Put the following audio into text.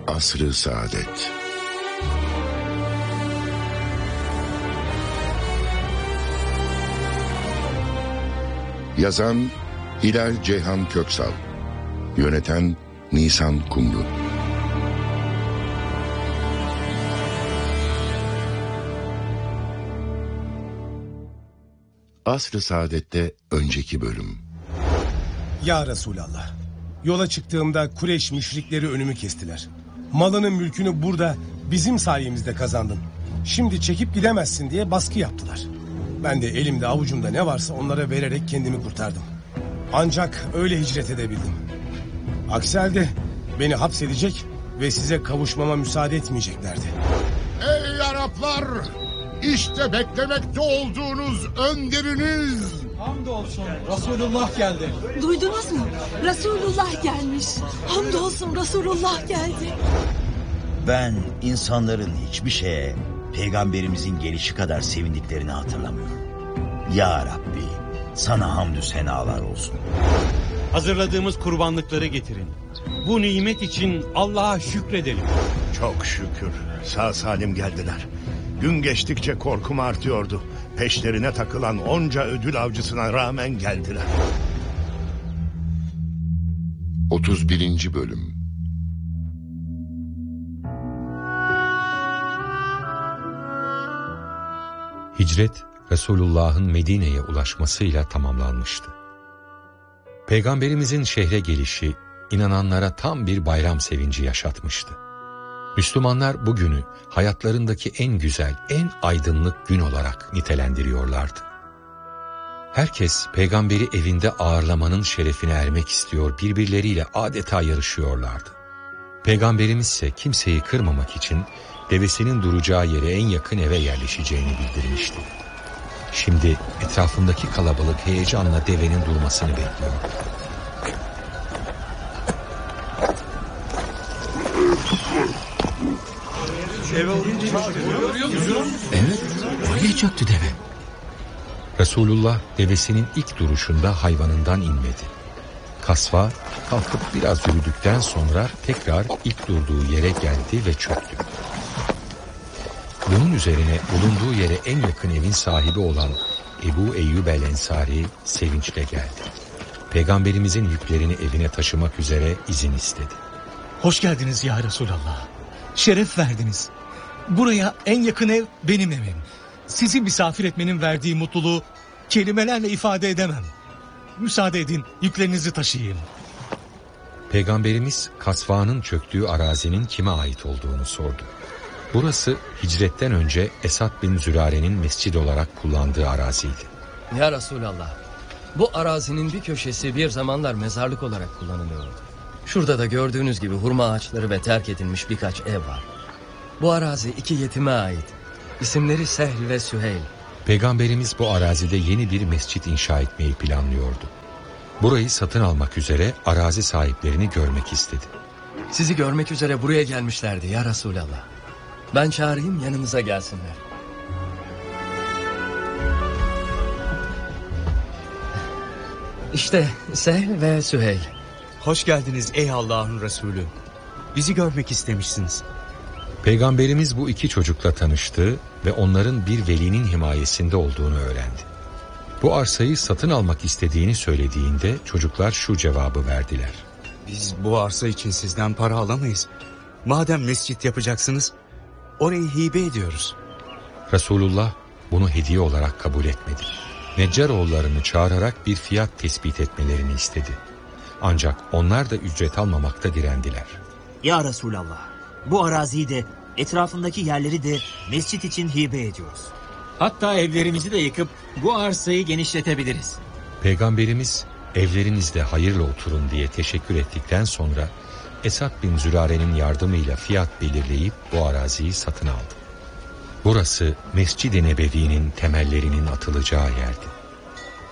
Asr-ı Saadet. Yazan Hilal Ceyhan Köksal. Yöneten Nisan Kumru. Asr-ı Saadet'te önceki bölüm. Ya Resulallah, yola çıktığımda Kureyş müşrikleri önümü kestiler. Malının mülkünü burada bizim sayemizde kazandın. Şimdi çekip gidemezsin diye baskı yaptılar. Ben de elimde avucumda ne varsa onlara vererek kendimi kurtardım. Ancak öyle hicret edebildim. Aksi halde beni hapsedecek ve size kavuşmama müsaade etmeyeceklerdi. Ey Araplar! İşte beklemekte olduğunuz önderiniz! Hamdolsun Resulullah geldi. Duydunuz mu? Resulullah gelmiş. Hamdolsun Resulullah geldi. Ben insanların hiçbir şeye peygamberimizin gelişi kadar sevindiklerini hatırlamıyorum. Ya Rabbi, sana hamdü senalar olsun. Hazırladığımız kurbanlıkları getirin. Bu nimet için Allah'a şükredelim. Çok şükür sağ salim geldiler. Gün geçtikçe korkum artıyordu. Peşlerine takılan onca ödül avcısına rağmen geldiler. 31. Bölüm. Hicret, Resulullah'ın Medine'ye ulaşmasıyla tamamlanmıştı. Peygamberimizin şehre gelişi, inananlara tam bir bayram sevinci yaşatmıştı. Müslümanlar bugünü hayatlarındaki en güzel, en aydınlık gün olarak nitelendiriyorlardı. Herkes peygamberi evinde ağırlamanın şerefine ermek istiyor, birbirleriyle adeta yarışıyorlardı. Peygamberimiz ise kimseyi kırmamak için devesinin duracağı yere en yakın eve yerleşeceğini bildirmişti. Şimdi etrafındaki kalabalık heyecanla devenin durmasını bekliyor. Evet, oraya çöktü deve. Resulullah devesinin ilk duruşunda hayvanından inmedi. Kasva kalkıp biraz yürüdükten sonra tekrar ilk durduğu yere geldi ve çöktü. Bunun üzerine bulunduğu yere en yakın evin sahibi olan Ebu Eyyub el-Ensari sevinçle geldi. Peygamberimizin yüklerini evine taşımak üzere izin istedi. Hoş geldiniz ya Resulallah. Şeref verdiniz. Buraya en yakın ev benim evim. Sizi misafir etmenin verdiği mutluluğu kelimelerle ifade edemem. Müsaade edin yüklerinizi taşıyayım. Peygamberimiz kasvanın çöktüğü arazinin kime ait olduğunu sordu. Burası hicretten önce Esad bin Zürare'nin mescid olarak kullandığı araziydi. Ya Resulallah, bu arazinin bir köşesi bir zamanlar mezarlık olarak kullanılıyordu. Şurada da gördüğünüz gibi hurma ağaçları ve terk edilmiş birkaç ev var. Bu arazi 2 yetime ait. İsimleri Sehl ve Süheyl. Peygamberimiz bu arazide yeni bir mescit inşa etmeyi planlıyordu. Burayı satın almak üzere arazi sahiplerini görmek istedi. Sizi görmek üzere buraya gelmişlerdi ya Resulallah. Ben çağırayım yanımıza gelsinler. İşte Sehl ve Süheyl. Hoş geldiniz ey Allah'ın Resulü. Bizi görmek istemişsiniz. Peygamberimiz bu iki çocukla tanıştı ve onların bir velinin himayesinde olduğunu öğrendi. Bu arsayı satın almak istediğini söylediğinde çocuklar şu cevabı verdiler. Biz bu arsa için sizden para alamayız. Madem mescit yapacaksınız, orayı hibe ediyoruz. Resulullah bunu hediye olarak kabul etmedi. Neccaroğullarını çağırarak bir fiyat tespit etmelerini istedi. Ancak onlar da ücret almamakta direndiler. Ya Resulallah, bu araziyi de etrafındaki yerleri de mescit için hibe ediyoruz. Hatta evlerimizi de yıkıp bu arsayı genişletebiliriz. Peygamberimiz evlerinizde hayırla oturun diye teşekkür ettikten sonra Esad bin Zürare'nin yardımıyla fiyat belirleyip bu araziyi satın aldı. Burası Mescid-i Nebevi'nin temellerinin atılacağı yerdi.